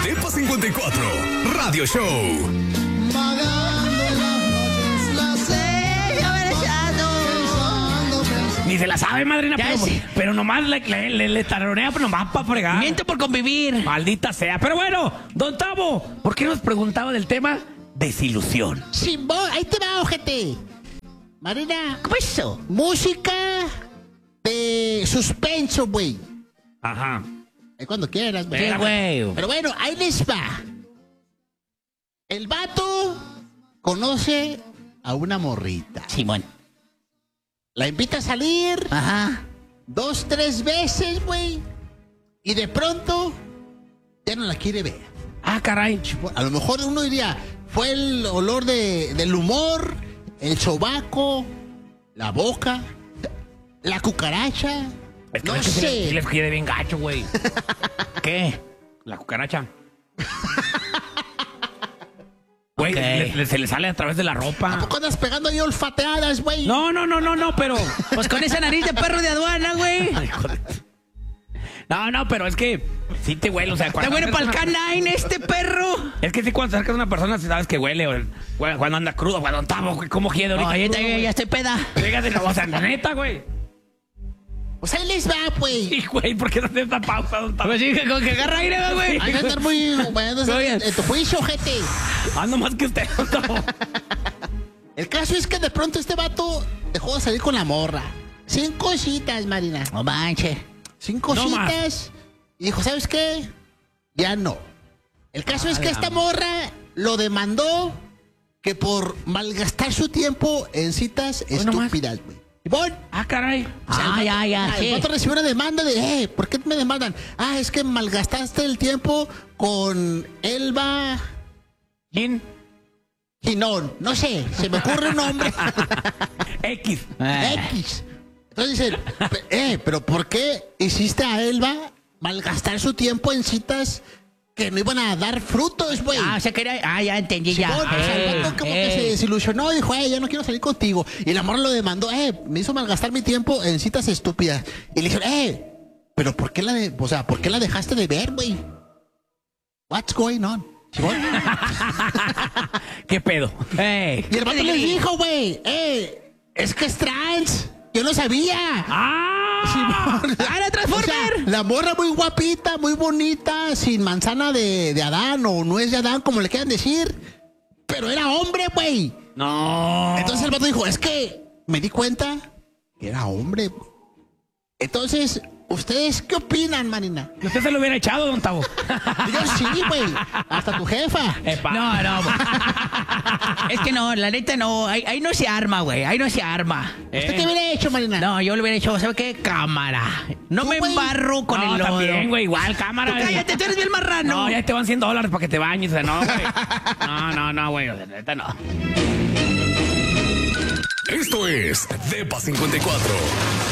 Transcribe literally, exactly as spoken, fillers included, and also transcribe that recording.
Depa cincuenta y cuatro Radio Show. Ni se la sabe, madrina, Ya pero, sé. pero nomás le, le, le, le taronea, pero nomás para fregar. Miento por convivir. Maldita sea. Pero bueno, don Tavo, ¿por qué nos preguntaba del tema desilusión? Simón, ahí te va, ojete. Marina, ¿Cómo es eso? música de suspenso, güey. Ajá. Ahí cuando quieras, güey. ¿Qué, güey? Pero bueno, ahí les va. El vato conoce a una morrita. Simón. La invita a salir Ajá. dos, tres veces, güey. Y de pronto ya no la quiere ver. Ah, caray. A lo mejor uno diría, fue el olor de, del humor, el sobaco, la boca, la cucaracha. Es que No ves que sí le- sí sé. les quiere bien gacho, güey. ¿Qué? La cucaracha. Güey, Ok. le- le- se le sale a través de la ¿A ropa. poco andas pegando ahí olfateadas, güey? No, no, no, no, no, pero... Pues con esa nariz de perro de aduana, güey. Hijo de- No, no, pero es que sí te huele, o sea, Está cuando bueno para el acercas una- canine este perro. Es que sí, cuando acercas a una persona, sí sabes que huele, o güey, cuando anda crudo, cuando estamos, güey, ¿cómo quiere ahorita? Oye, crudo, ya, güey? ya estoy peda. Fíjate, no, o sea, la neta, güey. Pues ahí les va, güey. Sí, güey, ¿por qué no haces esta pausa, don Tavo? Pues sí, con que agarra aire, va, güey. Hay que andar muy... bueno, Oye. en tu juicio, gente. Ando más que usted, don Tavo. El caso es que de pronto este vato dejó de salir con la morra. Cinco citas, Marina. No manches. Cinco No más. citas. Y dijo, ¿sabes qué? Ya no. El caso es que la esta morra lo demandó que por malgastar su tiempo en citas Hoy nomás. estúpidas, güey. Simón. Ah, caray. O sea, Ah, el ya, vato- ya, ah, sí. El vato recibió una demanda de, eh, ¿por qué me demandan? Ah, es que malgastaste el tiempo con Elba Gin. Ginón. No sé, se me ocurre un nombre. X. Eh. X. Entonces dicen, pe- eh, pero ¿por qué hiciste a Elba malgastar su tiempo en citas que no iban a dar frutos, güey? Ah, o sea que era... Ah, ya entendí, ya. Simón, o sea, el Eh, vato como eh. que se desilusionó y dijo, eh, ya no quiero salir contigo. Y la morra lo demandó, eh, me hizo malgastar mi tiempo en citas estúpidas. Y le dijeron, eh, pero ¿por qué la de, o sea, ¿por qué la dejaste de ver, güey? What's going on? Simón. ¿Qué pedo? Ey. Y el vato les dijo, güey, eh, es que es trans. Yo no sabía. ¡Ah! Simón. ¡Ah, era O sea, Transformer! la morra muy guapita, muy bonita, sin manzana de, de Adán o nuez de Adán, como le quieran decir. Pero era hombre, güey. No. Entonces el vato dijo, es que me di cuenta que era hombre. Entonces, ¿ustedes qué opinan, Marina? Usted se lo hubiera echado, don Tavo. Yo sí, güey. Hasta tu jefa. Epa. No, no. Es que no, la neta no. Ahí, ahí no se arma, güey. Ahí no se arma. ¿Usted qué hubiera hecho, Marina? No, yo le hubiera hecho, ¿sabes qué? Cámara. No Tú, me güey. embarro con No, el lodo. también, güey, igual, cámara. Tú cállate, tú eres bien marrano. No, ya te van cien dólares para que te bañes, o sea, no, güey. No, no, no, güey, o sea, neta no. Esto es Depa cincuenta y cuatro